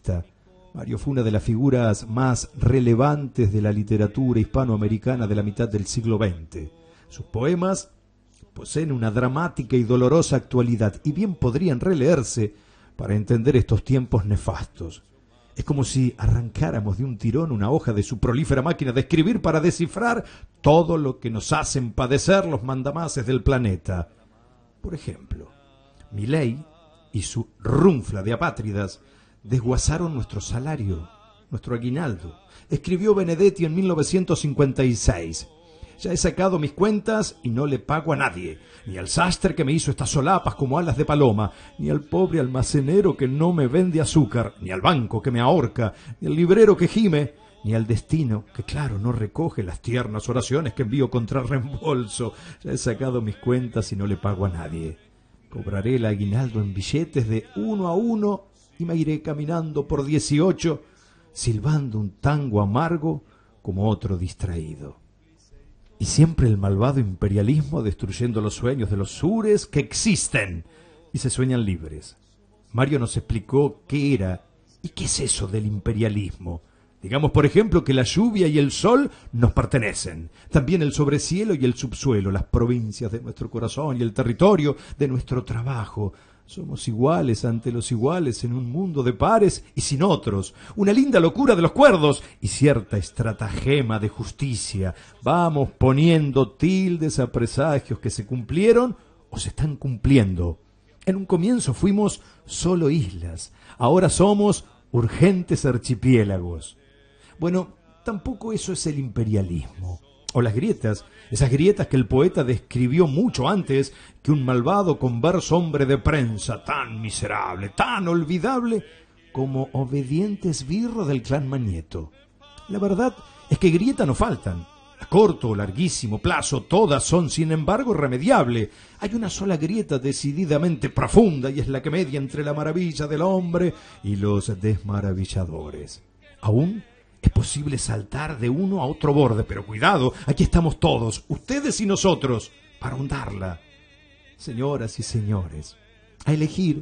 Planeta. Mario fue una de las figuras más relevantes de la literatura hispanoamericana de la mitad del siglo XX. Sus poemas poseen una dramática y dolorosa actualidad y bien podrían releerse para entender estos tiempos nefastos. Es como si arrancáramos de un tirón una hoja de su prolífera máquina de escribir para descifrar todo lo que nos hacen padecer los mandamases del planeta. Por ejemplo, Milei y su runfla de apátridas desguazaron nuestro salario, nuestro aguinaldo. Escribió Benedetti en 1956. Ya he sacado mis cuentas y no le pago a nadie, ni al sastre que me hizo estas solapas como alas de paloma, ni al pobre almacenero que no me vende azúcar, ni al banco que me ahorca, ni al librero que gime, ni al destino que, claro, no recoge las tiernas oraciones que envío contra reembolso. Ya he sacado mis cuentas y no le pago a nadie. Cobraré el aguinaldo en billetes de 1 a 1 y me iré caminando por 18, silbando un tango amargo como otro distraído. Y siempre el malvado imperialismo destruyendo los sueños de los sures que existen y se sueñan libres. Mario nos explicó qué era y qué es eso del imperialismo. Digamos, por ejemplo, que la lluvia y el sol nos pertenecen. También el sobrecielo y el subsuelo, las provincias de nuestro corazón y el territorio de nuestro trabajo. Somos iguales ante los iguales en un mundo de pares y sin otros. Una linda locura de los cuerdos y cierta estratagema de justicia. Vamos poniendo tildes a presagios que se cumplieron o se están cumpliendo. En un comienzo fuimos solo islas. Ahora somos urgentes archipiélagos. Bueno, tampoco eso es el imperialismo. O las grietas, esas grietas que el poeta describió mucho antes que un malvado converso hombre de prensa, tan miserable, tan olvidable, como obediente esbirro del clan Magneto. La verdad es que grietas no faltan. A corto o larguísimo plazo, todas son, sin embargo, irremediables. Hay una sola grieta decididamente profunda y es la que media entre la maravilla del hombre y los desmaravilladores. Aún es posible saltar de uno a otro borde, pero cuidado, aquí estamos todos, ustedes y nosotros, para hundarla. Señoras y señores, a elegir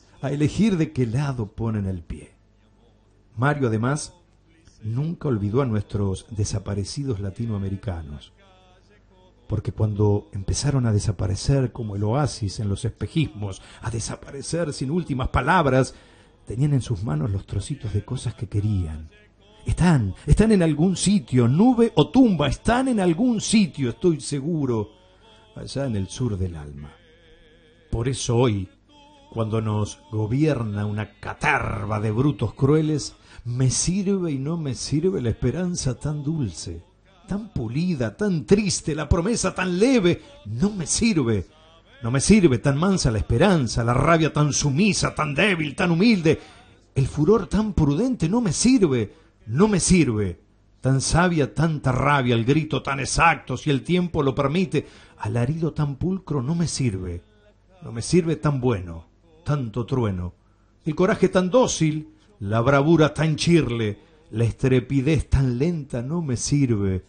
de qué lado ponen el pie. Mario, además, nunca olvidó a nuestros desaparecidos latinoamericanos, porque cuando empezaron a desaparecer como el oasis en los espejismos, a desaparecer sin últimas palabras, tenían en sus manos los trocitos de cosas que querían. Están en algún sitio, nube o tumba, están en algún sitio, estoy seguro, allá en el sur del alma. Por eso hoy, cuando nos gobierna una catarba de brutos crueles, me sirve y no me sirve la esperanza tan dulce, tan pulida, tan triste, la promesa tan leve, no me sirve. No me sirve tan mansa la esperanza, la rabia tan sumisa, tan débil, tan humilde, el furor tan prudente, no me sirve. No me sirve, tan sabia tanta rabia, el grito tan exacto, si el tiempo lo permite, alarido tan pulcro, no me sirve tan bueno, tanto trueno, el coraje tan dócil, la bravura tan chirle, la estrepidez tan lenta, no me sirve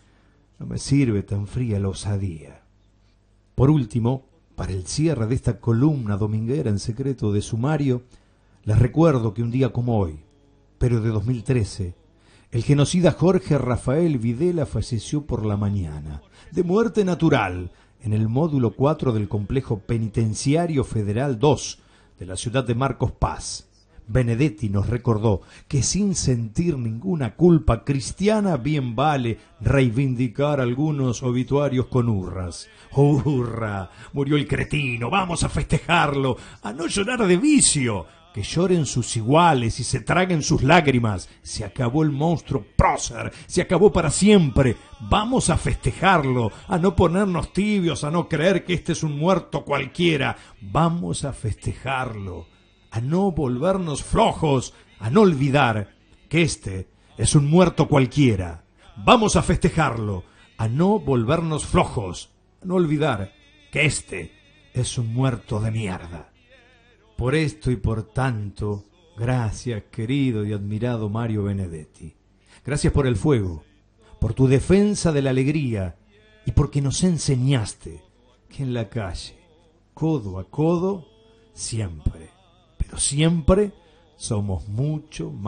tan fría la osadía. Por último, para el cierre de esta columna dominguera en secreto de sumario, les recuerdo que un día como hoy, pero de 2013, el genocida Jorge Rafael Videla falleció por la mañana, de muerte natural, en el módulo 4 del Complejo Penitenciario Federal 2 de la ciudad de Marcos Paz. Benedetti nos recordó que sin sentir ninguna culpa cristiana bien vale reivindicar algunos obituarios con hurras. ¡Hurra! Murió el cretino, vamos a festejarlo, a no llorar de vicio. Que lloren sus iguales y se traguen sus lágrimas. Se acabó el monstruo prócer, se acabó para siempre. Vamos a festejarlo, a no ponernos tibios, a no creer que este es un muerto cualquiera. Vamos a festejarlo, a no volvernos flojos, a no olvidar que este es un muerto cualquiera. Vamos a festejarlo, a no volvernos flojos, a no olvidar que este es un muerto de mierda. Por esto y por tanto, gracias, querido y admirado Mario Benedetti. Gracias por el fuego, por tu defensa de la alegría y porque nos enseñaste que en la calle, codo a codo, siempre, pero siempre somos mucho más